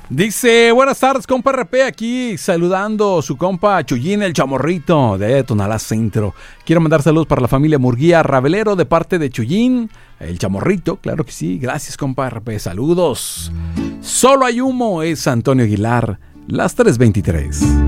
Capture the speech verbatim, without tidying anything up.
Dice, buenas tardes, compa R P, aquí saludando su compa Chuyín, el chamorrito de Tonalá Centro. Quiero mandar saludos para la familia Murguía Ravelero de parte de Chuyín, el chamorrito, claro que sí. Gracias, compa R P, saludos. Solo hay humo, es Antonio Aguilar, las tres veintitrés.